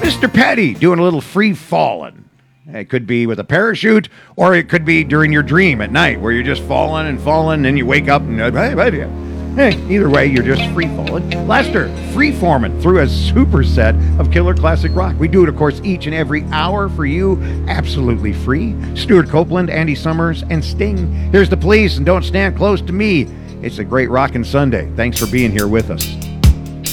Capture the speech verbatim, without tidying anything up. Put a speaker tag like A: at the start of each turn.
A: Mister Petty doing a little free falling. It could be with a parachute, or it could be during your dream at night where you're just falling and falling, and you wake up and hey, either way, you're just free falling. Lester, free forming through a superset of killer classic rock. We do it, of course, each and every hour for you, absolutely free. Stuart Copeland, Andy Summers, and Sting. Here's the police, and don't stand close to me. It's a great rockin' Sunday. Thanks for being here with us.